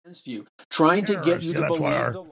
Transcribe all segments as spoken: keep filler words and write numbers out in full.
against you, trying to get you yeah, to that's believe why our the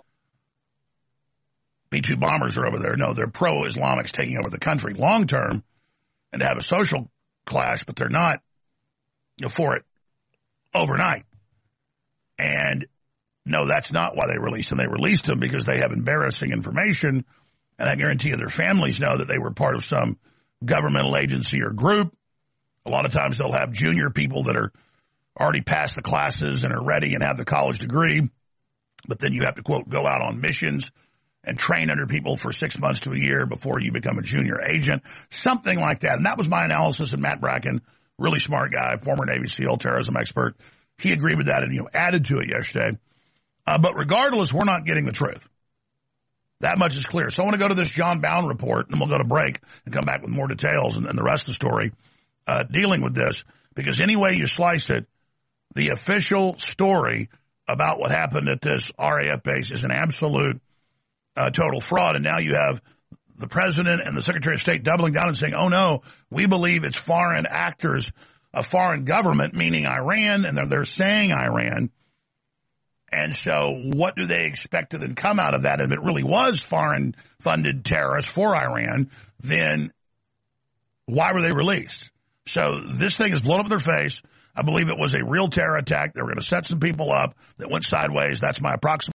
B two bombers are over there. No, they're pro-Islamics taking over the country long term and to have a social clash, but they're not, you know, for it overnight. And no, that's not why they released them. They released them because they have embarrassing information, and I guarantee you their families know that they were part of some governmental agency or group. A lot of times they'll have junior people that are already passed the classes and are ready and have the college degree, but then you have to, quote, go out on missions and train under people for six months to a year before you become a junior agent, something like that. And that was my analysis, and Matt Bracken, really smart guy, former Navy SEAL, terrorism expert, he agreed with that and, you know, added to it yesterday. Uh, but regardless, we're not getting the truth. That much is clear. So I want to go to this John Bound report, and we'll go to break and come back with more details and, and the rest of the story uh, dealing with this. Because any way you slice it, the official story about what happened at this R A F base is an absolute uh, total fraud. And now you have the president and the Secretary of State doubling down and saying, oh, no, we believe it's foreign actors, a foreign government, meaning Iran, and they're, they're saying Iran. And so what do they expect to then come out of that? If it really was foreign-funded terrorists for Iran, then why were they released? So this thing is blown up in their face. I believe it was a real terror attack. They were going to set some people up that went sideways. That's my approximate